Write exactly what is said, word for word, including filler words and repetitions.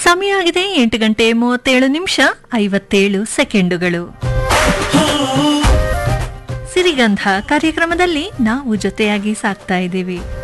ಸಮಯ ಆಗಿದೆ ಎಂಟು ಗಂಟೆ ಮೂವತ್ತೇಳು ನಿಮಿಷ ಐವತ್ತೇಳು ಸೆಕೆಂಡುಗಳು. ಸಿರಿಗಂಧ ಕಾರ್ಯಕ್ರಮದಲ್ಲಿ ನಾವು ಜೊತೆಯಾಗಿ ಸಾಕ್ತಾ ಇದ್ದೀವಿ.